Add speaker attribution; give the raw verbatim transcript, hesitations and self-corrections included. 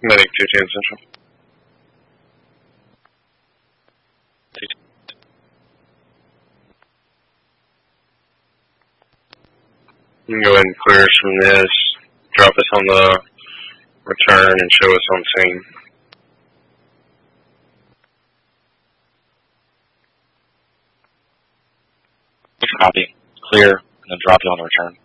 Speaker 1: Medic two ten Central. You can go ahead and clear us from this, drop us on the return, and show us on scene.
Speaker 2: Copy. Clear, and then drop you on the return.